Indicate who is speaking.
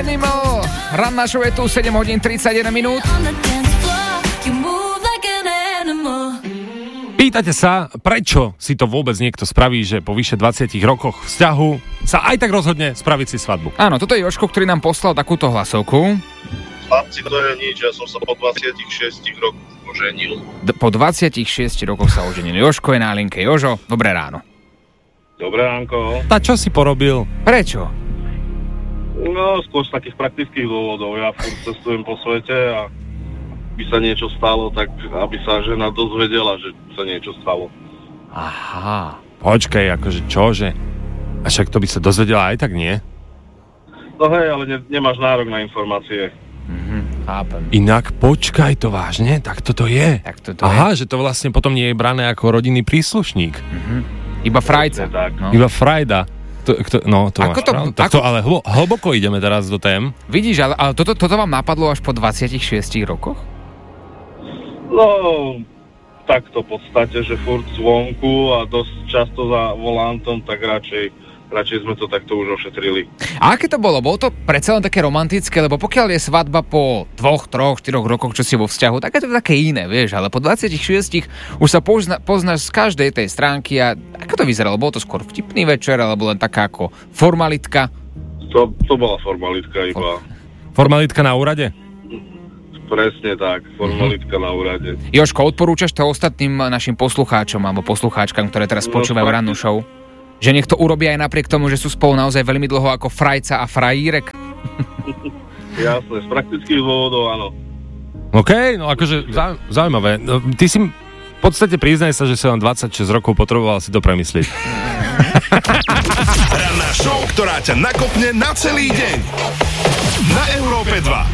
Speaker 1: Animal. Ranná show je tu, 7 hodín 31 minút.
Speaker 2: Pýtate sa, prečo si to vôbec niekto spraví, že po vyše 20 rokoch vzťahu sa aj tak rozhodne spraviť si svadbu.
Speaker 1: Áno, toto je Jožko, ktorý nám poslal takúto hlasovku.
Speaker 3: Chlapci, to je nič, ja som sa po 26 rokoch oženil.
Speaker 1: Po 26 rokoch sa oženil. Jožko je na linke. Jožo, dobré ráno.
Speaker 3: Dobré ránko.
Speaker 2: A čo si porobil?
Speaker 1: Prečo?
Speaker 3: No, skôr z takých praktických dôvodov. Ja furt cestujem po svete a by sa niečo stalo, tak aby sa žena dozvedela, že sa niečo stalo.
Speaker 2: Aha, počkaj, akože čože? A však to by sa dozvedela aj tak, nie?
Speaker 3: No hej, ale nemáš nárok na informácie.
Speaker 1: Chápem.
Speaker 2: Inak počkaj, to vážne? Tak toto je.
Speaker 1: Tak toto
Speaker 2: Aha, že to vlastne potom nie je brané ako rodinný príslušník.
Speaker 1: Iba frajca.
Speaker 3: Tak.
Speaker 1: No.
Speaker 2: Iba frajda. To máš pravdu. Tak to ale hlboko ideme teraz do tém.
Speaker 1: Vidíš, ale toto vám napadlo až po 26 rokoch?
Speaker 3: No, takto v podstate, že furt zvonku a dosť často za volantom, tak radšej sme to takto už ošetrili.
Speaker 1: A aké to bolo? Bolo to predsa len také romantické, lebo pokiaľ je svadba po 2, 3, 4 rokoch, čo si vo vzťahu, tak je to také iné, vieš, ale po 26 už sa poznáš z každej tej stránky a ako to vyzeralo? Bolo to skôr vtipný večer, alebo len taká ako formalitka?
Speaker 3: To bola formalitka iba.
Speaker 2: Formalitka na úrade?
Speaker 3: Presne tak, formalitka na úrade.
Speaker 1: Jožko, odporúčaš to ostatným našim poslucháčom alebo poslucháčkam, ktoré teraz počúvajú rannú show? Že nech to urobia aj napriek tomu, že sú spolu naozaj veľmi dlho ako frajca a frajírek?
Speaker 3: Jasné, z praktických dôvodov, áno.
Speaker 2: OK, no akože zaujímavé. Ty si v podstate priznaj sa, že si len 26 rokov potreboval si to premyslieť.
Speaker 4: Ranná show, ktorá ťa nakopne na celý deň. Na Európe 2.